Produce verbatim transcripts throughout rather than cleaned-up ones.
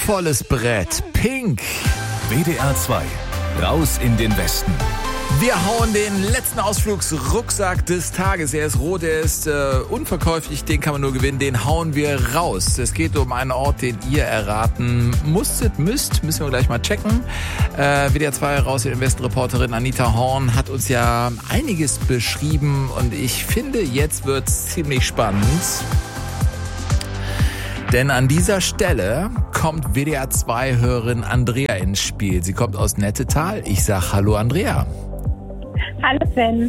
Volles Brett. Pink. W D R zwei. Raus in den Westen. Wir hauen den letzten Ausflugsrucksack des Tages. Er ist rot, er ist äh, unverkäuflich, den kann man nur gewinnen, den hauen wir raus. Es geht um einen Ort, den ihr erraten musstet, müsst, müssen wir gleich mal checken. Äh, W D R zwei Raus in den Westen Reporterin Anita Horn hat uns ja einiges beschrieben und ich finde, jetzt wird's ziemlich spannend. Denn an dieser Stelle kommt W D R zwei Hörerin Andrea ins Spiel. Sie kommt aus Nettetal. Ich sag Hallo Andrea. Hallo Sven.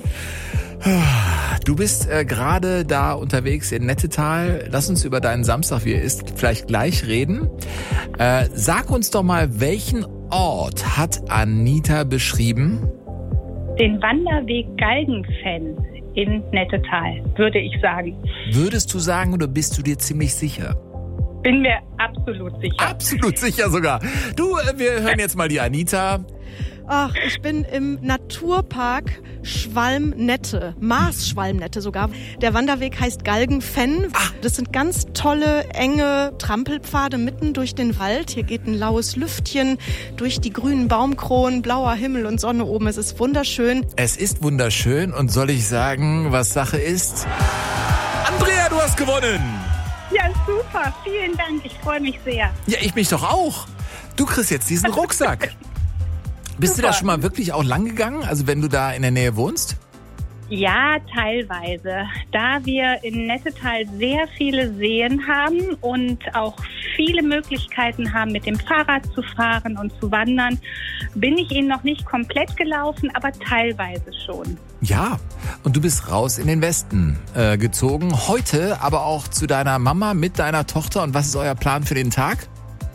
Du bist äh, gerade da unterwegs in Nettetal. Lass uns über deinen Samstag, wie er ist, vielleicht gleich reden. Äh, sag uns doch mal, welchen Ort hat Anita beschrieben? Den Wanderweg Galgenfenn in Nettetal, würde ich sagen. Würdest du sagen oder bist du dir ziemlich sicher? Bin mir absolut sicher. Absolut sicher sogar. Du, äh, wir hören jetzt mal die Anita. Ach, ich bin im Naturpark Schwalmnette, Maas-Schwalmnette sogar. Der Wanderweg heißt Galgenfenn. Ah. Das sind ganz tolle, enge Trampelpfade mitten durch den Wald. Hier geht ein laues Lüftchen durch die grünen Baumkronen, blauer Himmel und Sonne oben. Es ist wunderschön. Es ist wunderschön und soll ich sagen, was Sache ist? Andrea, du hast gewonnen! Ja, super. Vielen Dank. Ich freue mich sehr. Ja, ich mich doch auch. Du kriegst jetzt diesen Rucksack. Bist Super. du da schon mal wirklich auch lang gegangen? Also wenn du da in der Nähe wohnst? Ja, teilweise. Da wir in Nettetal sehr viele Seen haben und auch viele Möglichkeiten haben, mit dem Fahrrad zu fahren und zu wandern, bin ich ihn noch nicht komplett gelaufen, aber teilweise schon. Ja, und du bist raus in den Westen äh, gezogen. Heute aber auch zu deiner Mama mit deiner Tochter. Und was ist euer Plan für den Tag?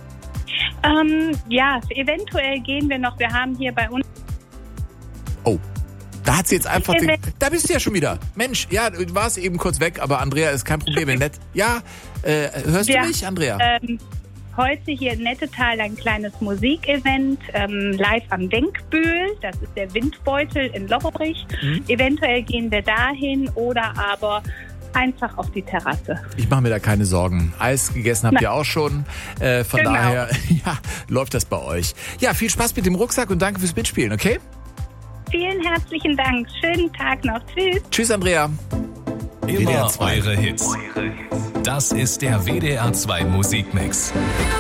Ähm, ja, eventuell gehen wir noch. Wir haben hier bei uns... Oh, da hat sie jetzt einfach... Den, da bist du ja schon wieder. Mensch, ja, du warst eben kurz weg, aber Andrea ist kein Problem. Nett. Ja, äh, hörst wir, du mich, Andrea? Ähm, heute hier in Nettetal ein kleines Musikevent, ähm, live am Denkbühl. Das ist der Windbeutel in Lobberich. Mhm. Eventuell gehen wir dahin oder aber... einfach auf die Terrasse. Ich mache mir da keine Sorgen. Eis gegessen habt Na. ihr auch schon. Äh, von Genau. daher ja, läuft das bei euch. Ja, viel Spaß mit dem Rucksack und danke fürs Mitspielen, okay? Vielen herzlichen Dank. Schönen Tag noch. Tschüss. Tschüss, Andrea. W D R Immer zwei. eure Hits. Das ist der W D R zwei Musikmix.